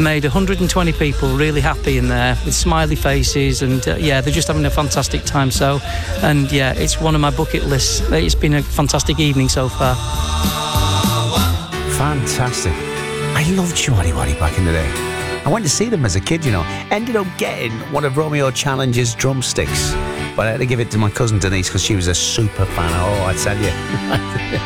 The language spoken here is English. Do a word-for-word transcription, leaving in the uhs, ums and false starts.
made one hundred twenty people really happy in there with smiley faces, and uh, yeah, they're just having a fantastic time. So, and yeah, it's one of my bucket lists. It's been a fantastic evening so far. Fantastic. I loved Showaddy Waddy back in the day. I went to see them as a kid, you know. Ended up getting one of Romeo Challenge's drumsticks, but I had to give it to my cousin Denise because she was a super fan. Oh, I tell you.